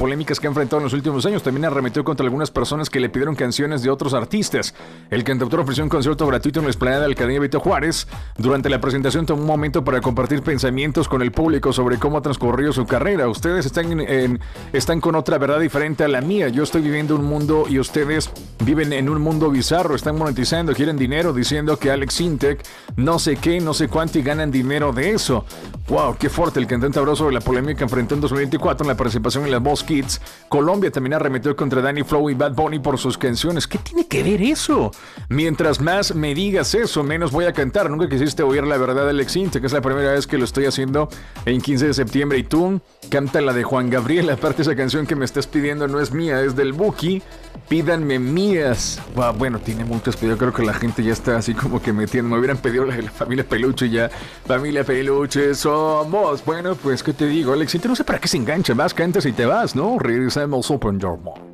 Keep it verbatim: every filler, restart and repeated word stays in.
polémicas que ha enfrentado en los últimos años. También arremetió contra algunas personas que le pidieron canciones de otros artistas. El cantautor ofreció un concierto gratuito en la explanada de la Alcaldía Benito Juárez. Durante la presentación tomó un momento para compartir pensamientos con el público sobre cómo ha transcurrido su carrera. Ustedes están, en, en, están con otra verdad diferente a la mía. Yo estoy viviendo un mundo y ustedes viven en un mundo bizarro. Están monetizando, quieren dinero, diciendo que Alex Sintek no sé qué, no sé cuánto y ganan dinero de eso. Wow, qué fuerte. El cantante habló sobre la polémica enfrentó en dos mil veinticuatro en la participación en la Voz Kids. Colombia también arremetió contra Danny Flow y Bad Bunny por sus canciones. ¿Qué tiene que ver eso? Mientras más me digas eso, menos voy a cantar. Nunca quisiste oír la verdad de Alex Sintek, que es la primera vez que lo estoy haciendo en quince de septiembre. Y tú, canta la de Juan Gabriel. Aparte, esa canción que me estás pidiendo no es mía, es del Buki. Pídanme mías. Wow, bueno, tiene muchas, pero yo creo que la gente ya está así como que metiendo. Me hubieran pedido la de la familia Peluche ya. Familia Peluche somos. Bueno, pues, ¿qué te digo, Alex? No sé para qué se engancha. Vas, cantas y te vas, ¿no? Regresamos Open Your Mind.